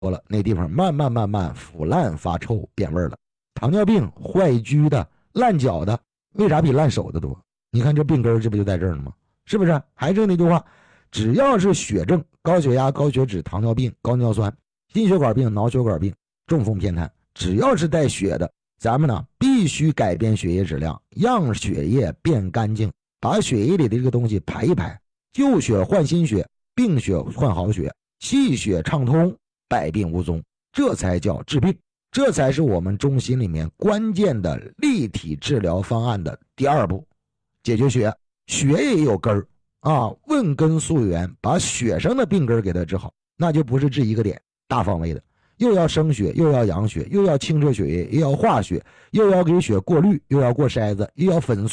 了，那地方慢慢腐烂发臭变味了。糖尿病坏疽的烂脚的为啥比烂手的多？你看这病根这不就在这儿了吗？是不是？还是那句话，只要是血症，高血压、高血脂、糖尿病、高尿酸、心血管病、脑血管病、中风偏瘫，只要是带血的，咱们呢必须改变血液质量，让血液变干净，把血液里的这个东西排一排，旧血换新血，病血换好血，气血畅通，百病无踪，这才叫治病，这才是我们中心里面关键的立体治疗方案的第二步。解决血，血也有根儿啊，问根溯源，把血上的病根给它治好，那就不是治一个点，大方位的，又要生血，又要养血，又要清澈血液，又要化血，又要给血过滤，又要过筛子，又要粉碎